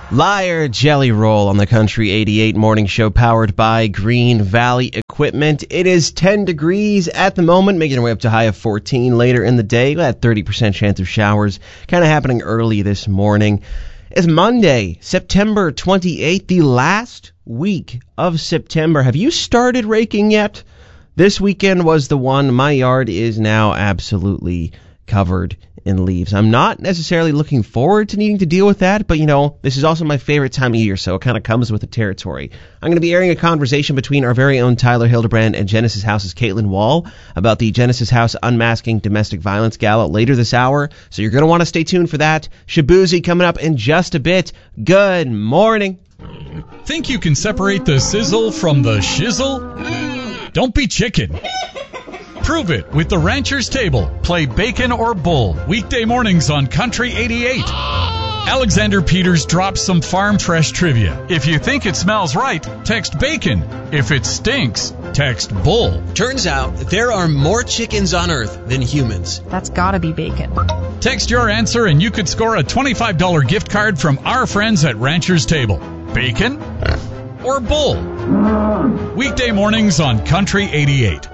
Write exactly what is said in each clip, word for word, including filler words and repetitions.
Liar Jelly Roll on the Country eighty-eight morning show powered by Green Valley Equipment. It is ten degrees at the moment, making our way up to a high of fourteen later in the day. We had thirty percent chance of showers, kind of happening early this morning. It's Monday, September twenty-eighth, the last week of September. Have you started raking yet? This weekend was the one. My yard is now absolutely covered in leaves. I'm not necessarily looking forward to needing to deal with that, but you know, this is also my favorite time of year, so it kind of comes with the territory. I'm going to be airing a conversation between our very own Tyler Hildebrand and Genesis House's Caitlin Wall about the Genesis House Unmasking Domestic Violence Gala later this hour, so you're going to want to stay tuned for that. Shabuzi coming up in just a bit. Good morning. Think you can separate the sizzle from the shizzle? Don't be chicken. Prove it with the Rancher's Table. Play bacon or bull. Weekday mornings on Country eighty-eight. Alexander Peters drops some farm fresh trivia. If you think it smells right, text bacon. If it stinks, text bull. Turns out there are more chickens on Earth than humans. That's gotta be bacon. Text your answer and you could score a twenty-five dollars gift card from our friends at Rancher's Table. Bacon or bull? Weekday mornings on Country eighty-eight.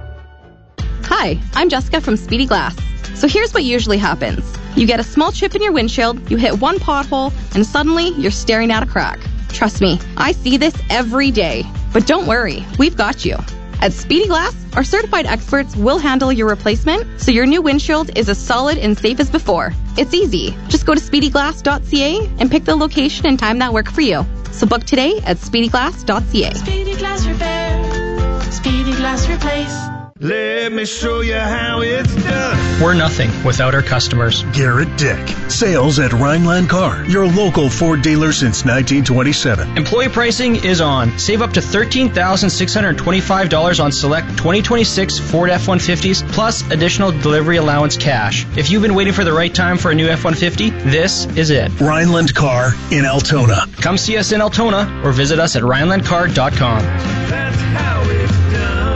Hi, I'm Jessica from Speedy Glass. So here's what usually happens. You get a small chip in your windshield, you hit one pothole, and suddenly you're staring at a crack. Trust me, I see this every day. But don't worry, we've got you. At Speedy Glass, our certified experts will handle your replacement, so your new windshield is as solid and safe as before. It's easy. Just go to speedy glass dot c a and pick the location and time that work for you. So book today at speedy glass dot c a. Speedy Glass Repair. Speedy Glass Replace. Let me show you how it's done. We're nothing without our customers. Garrett Dick. Sales at Rhineland Car, your local Ford dealer since nineteen twenty-seven. Employee pricing is on. Save up to thirteen thousand six hundred twenty-five dollars on select twenty twenty-six Ford F one fifties plus additional delivery allowance cash. If you've been waiting for the right time for a new F one fifty, this is it. Rhineland Car in Altona. Come see us in Altona or visit us at rhineland car dot com. That's how it's done.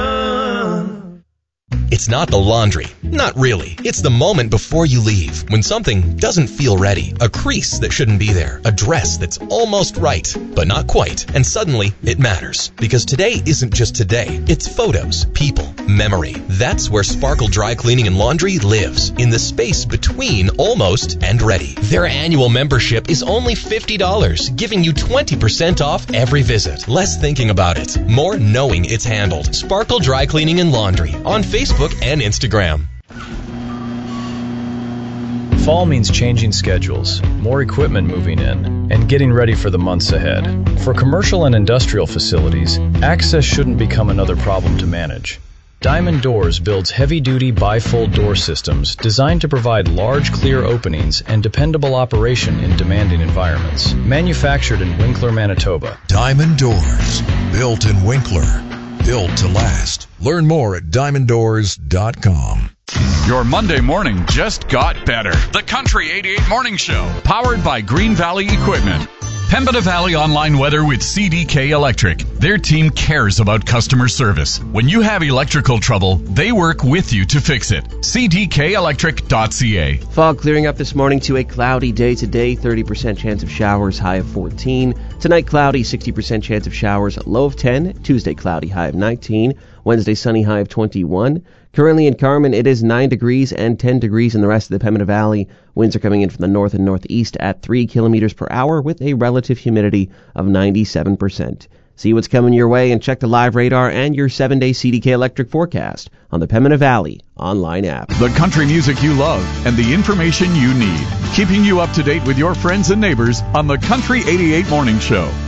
It's not the laundry. Not really. It's the moment before you leave, when something doesn't feel ready. A crease that shouldn't be there. A dress that's almost right, but not quite. And suddenly, it matters. Because today isn't just today. It's photos, people, memory. That's where Sparkle Dry Cleaning and Laundry lives. In the space between almost and ready. Their annual membership is only fifty dollars, giving you twenty percent off every visit. Less thinking about it, more knowing it's handled. Sparkle Dry Cleaning and Laundry on Facebook and Instagram. Fall means changing schedules, more equipment moving in, and getting ready for the months ahead. For commercial and industrial facilities, access shouldn't become another problem to manage. Diamond Doors builds heavy-duty bifold door systems designed to provide large, clear openings and dependable operation in demanding environments. Manufactured in Winkler, Manitoba. Diamond Doors, built in Winkler. Built to last. Learn more at diamond doors dot com. Your Monday morning just got better. The Country eighty-eight Morning Show, powered by Green Valley Equipment. Pembina Valley Online Weather with C D K Electric. Their team cares about customer service. When you have electrical trouble, they work with you to fix it. c d k electric dot c a. Fog clearing up this morning to a cloudy day today. thirty percent chance of showers, high of fourteen. Tonight, cloudy, sixty percent chance of showers, low of ten. Tuesday, cloudy, high of nineteen. Wednesday, sunny, high of twenty-one. Currently in Carmen, it is nine degrees and ten degrees in the rest of the Pembina Valley. Winds are coming in from the north and northeast at three kilometers per hour with a relative humidity of ninety-seven percent. See what's coming your way and check the live radar and your seven-day C D K Electric forecast on the Pembina Valley online app. The country music you love and the information you need. Keeping you up to date with your friends and neighbors on the Country eighty-eight Morning Show.